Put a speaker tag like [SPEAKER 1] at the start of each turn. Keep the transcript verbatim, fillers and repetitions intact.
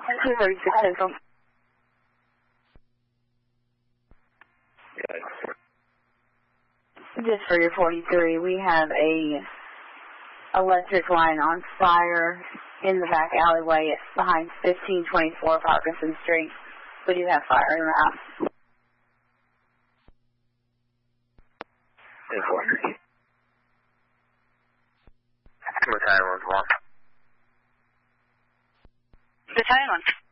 [SPEAKER 1] two thirty-six Central. Just for your forty-three, we have a electric line on fire in the back alleyway behind fifteen twenty-four Parkinson Street. We do have fire in the house.
[SPEAKER 2] Battalion one.
[SPEAKER 1] Battalion one.